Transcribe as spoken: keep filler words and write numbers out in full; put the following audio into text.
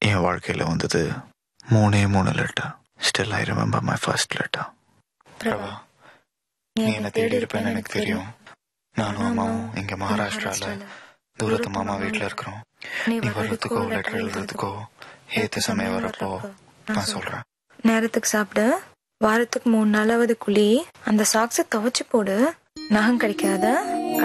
என் வாழ்க்கையில் வந்தது மூணே மூணு letter. Still I remember my first letter. Prabha, நீ என்னை தேடி இருப்பேன்னு எனக்கு தெரியும். நானும் அம்மாவும் இங்கே மகாராஷ்டிராவில் தூரத்து மாமா வீட்டில் இருக்கிறோம். நீ வர்றதுக்கோ லெட்டர் எழுதுறதுக்கோ ஏற்ற சமயம் வரப்போ நான் சொல்கிறேன். நேரத்துக்கு சாப்பிடு. வாரத்துக்கு மூணு நாளாவது குழி. அந்த சாக்ஸை துவைச்சு போடு. நகம் கிடைக்காத.